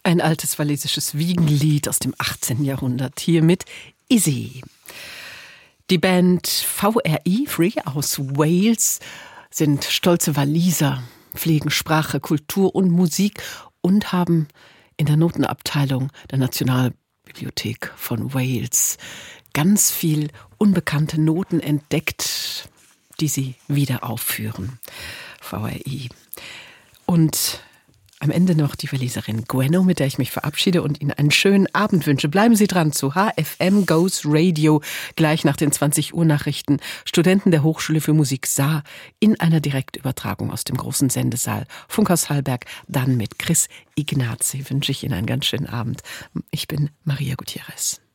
Ein altes walisisches Wiegenlied aus dem 18. Jahrhundert. Hier mit Izzy. Die Band VRI, Free, aus Wales, sind stolze Waliser, pflegen Sprache, Kultur und Musik und haben in der Notenabteilung der Nationalbibliothek von Wales ganz viel unbekannte Noten entdeckt, die sie wieder aufführen. VRI. Und am Ende noch die Waliserin Gwenno, mit der ich mich verabschiede und Ihnen einen schönen Abend wünsche. Bleiben Sie dran zu HFM Goes Radio, gleich nach den 20 Uhr Nachrichten. Studenten der Hochschule für Musik Saar in einer Direktübertragung aus dem großen Sendesaal Funkhaus Hallberg, dann mit Chris Ignazi. Wünsche ich Ihnen einen ganz schönen Abend. Ich bin Maria Gutierrez.